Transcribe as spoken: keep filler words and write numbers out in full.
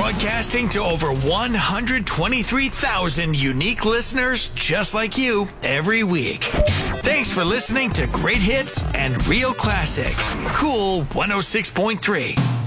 Broadcasting to over one hundred twenty-three thousand unique listeners just like you every week. Thanks for listening to Great Hits and Real Classics. Cool one oh six point three.